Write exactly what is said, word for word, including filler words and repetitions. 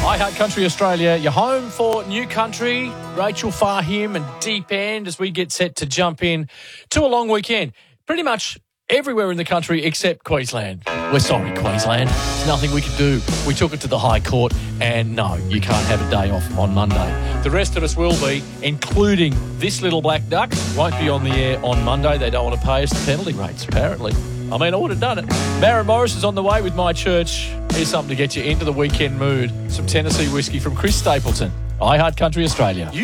Hi Heart Country Australia, your home for New Country, Rachel Fahim and Deep End as we get set to jump in to a long weekend. Pretty much everywhere in the country except Queensland. We're sorry, Queensland. There's nothing we can do. We took it to the High Court and no, you can't have a day off on Monday. The rest of us will be, including this little black duck, won't be on the air on Monday. They don't want to pay us the penalty rates, apparently. I mean, I would have done it. Maren Morris is on the way with My Church. Here's something to get you into the weekend mood. Some Tennessee whiskey from Chris Stapleton. I Heart Country Australia. You